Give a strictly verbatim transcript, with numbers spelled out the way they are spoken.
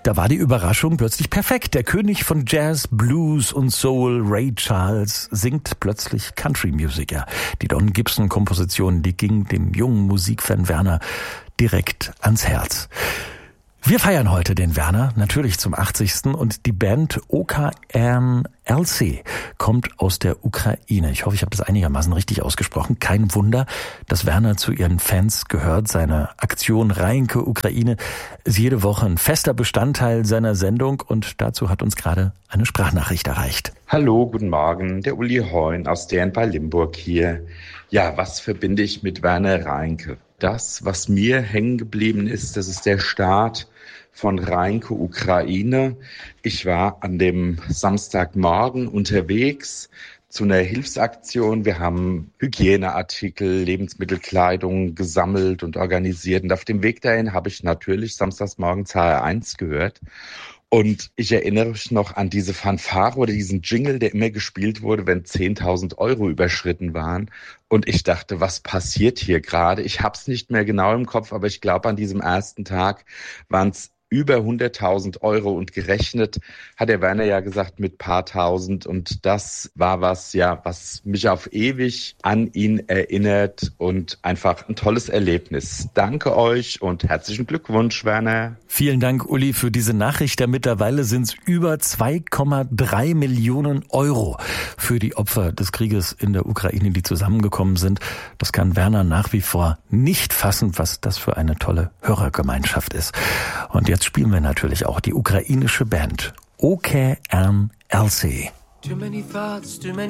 Da war die Überraschung plötzlich perfekt. Der König von Jazz, Blues und Soul, Ray Charles, singt plötzlich Country-Musiker. Die Don Gibson-Komposition, die ging dem jungen Musikfan Werner direkt ans Herz. Wir feiern heute den Werner, natürlich zum achtzigsten und die Band O K M L C kommt aus der Ukraine. Ich hoffe, ich habe das einigermaßen richtig ausgesprochen. Kein Wunder, dass Werner zu ihren Fans gehört. Seine Aktion Reinke Ukraine ist jede Woche ein fester Bestandteil seiner Sendung und dazu hat uns gerade eine Sprachnachricht erreicht. Hallo, guten Morgen, der Uli Heun aus Dern bei Limburg hier. Ja, was verbinde ich mit Werner Reinke? Das, was mir hängen geblieben ist, das ist der Start von Reinke Ukraine. Ich war an dem Samstagmorgen unterwegs zu einer Hilfsaktion. Wir haben Hygieneartikel, Lebensmittelkleidung gesammelt und organisiert. Und auf dem Weg dahin habe ich natürlich samstagsmorgens H R eins gehört. Und ich erinnere mich noch an diese Fanfare oder diesen Jingle, der immer gespielt wurde, wenn zehntausend Euro überschritten waren. Und ich dachte, was passiert hier gerade? Ich habe es nicht mehr genau im Kopf, aber ich glaube, an diesem ersten Tag waren es über hunderttausend Euro und gerechnet, hat der Werner ja gesagt, mit paar tausend. Und das war was, ja, was mich auf ewig an ihn erinnert und einfach ein tolles Erlebnis. Danke euch und herzlichen Glückwunsch, Werner. Vielen Dank, Uli, für diese Nachricht. Ja, mittlerweile sind es über zwei Komma drei Millionen Euro für die Opfer des Krieges in der Ukraine, die zusammengekommen sind. Das kann Werner nach wie vor nicht fassen, was das für eine tolle Hörergemeinschaft ist. Und jetzt spielen wir natürlich auch die ukrainische Band O K M L C. Too many thoughts, too many